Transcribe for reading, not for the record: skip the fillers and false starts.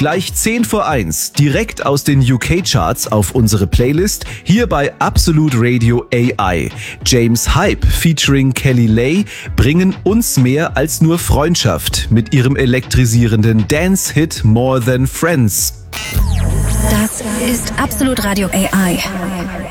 Gleich 10 vor 1, direkt aus den UK-Charts auf unsere Playlist, hier bei Absolute Radio AI. James Hype featuring Kelly Lay bringen uns mehr als nur Freundschaft mit ihrem elektrisierenden Dance-Hit More Than Friends. Das ist Absolute Radio AI.